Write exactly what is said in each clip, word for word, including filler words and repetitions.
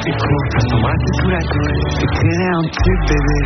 tes cours, s'embrasser sous la douche, éclairer un tube bébé.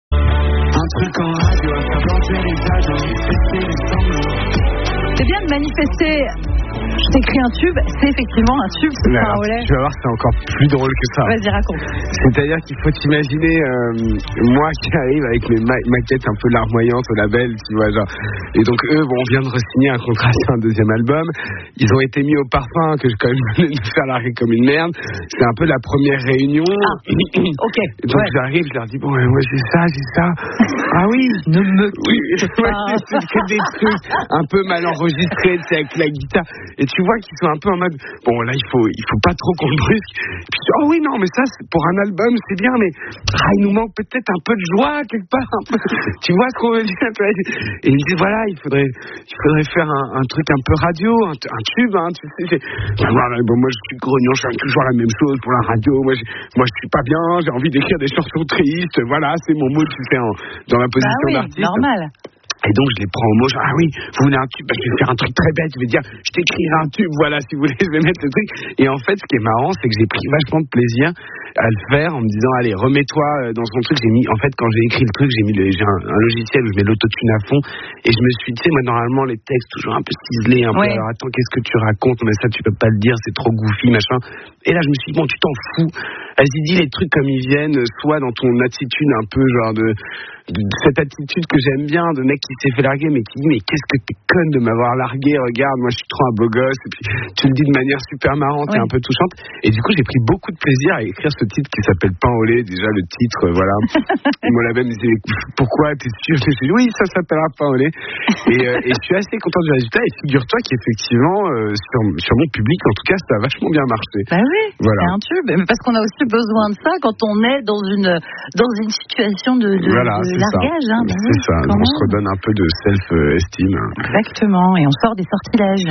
Un truc en radio, à faire danser les agents, baisser les sanglots. C'est bien de manifester. Je t'écris un tube, c'est effectivement un tube, c'est pas un relais. Tu vas voir, c'est encore plus drôle que ça. Vas-y, raconte. C'est-à-dire qu'il faut t'imaginer euh, moi qui arrive avec mes ma- maquettes un peu larmoyantes au label, tu vois, genre. Et donc eux, bon, on vient de re-signer un contrat sur un deuxième album. Ils ont été mis au parfum que je quand même venais de faire larguer comme une merde. C'est un peu la première réunion. Ah, ok. Et donc ouais. J'arrive, je leur dis bon, moi j'ai ça, j'ai ça. Ah oui. Ne me oui. quitte pas. Ouais, c'est que des trucs un peu mal enregistrés, tu sais, avec la guitare. Et tu vois qu'ils sont un peu en mode bon là il faut il faut pas trop qu'on le brusque. Et puis oh oui non mais ça c'est pour un album c'est bien mais ah, il nous manque peut-être un peu de joie quelque part un peu. Tu vois ce qu'on veut dire. Et ils me disent voilà il faudrait il faudrait faire un, un truc un peu radio un, un tube hein, tu sais. Ben, voilà, bon, moi je suis grognon, je fais toujours la même chose pour la radio. Moi je, moi je suis pas bien, j'ai envie d'écrire des chansons tristes. Voilà c'est mon mot tu sais en, dans la position bah oui, d'artiste. Normal. Et donc je les prends au mot, genre ah oui, vous voulez un tube, bah, je vais faire un truc très bête, je vais dire je t'écrirai un tube, voilà si vous voulez, je vais mettre le truc. Et en fait ce qui est marrant c'est que j'ai pris vachement de plaisir à le faire en me disant allez remets-toi dans son truc. J'ai mis, en fait quand j'ai écrit le truc j'ai mis le, j'ai un, un logiciel où je mets l'autotune à fond et je me suis dit tu sais moi normalement les textes toujours un peu ciselés un peu ouais. Alors attends qu'est-ce que tu racontes mais ça tu peux pas le dire c'est trop goofy machin. Et là je me suis dit bon tu t'en fous, vas-y dis les trucs comme ils viennent, soit dans ton attitude un peu genre de de cette attitude que j'aime bien de mec qui s'est fait larguer mais qui dit mais qu'est-ce que t'es conne de m'avoir largué, regarde moi je suis trop un beau gosse, et puis tu le dis de manière super marrante oui. Et un peu touchante. Et du coup j'ai pris beaucoup de plaisir à écrire ce titre qui s'appelle Pain au lait. Déjà le titre voilà mon label me disait pourquoi t'es sûr, j'ai dit oui ça s'appellera Pain au lait. Et, euh, et je suis assez content du résultat et figure-toi qu'effectivement euh, sur, sur mon public en tout cas ça a vachement bien marché. Bah oui voilà. C'est un tube mais parce qu'on a aussi besoin de ça quand on est dans une dans une situation de, de, voilà, de largage hein, c'est ça, on se redonne un peu de self-esteem. Exactement, et on sort des sortilèges.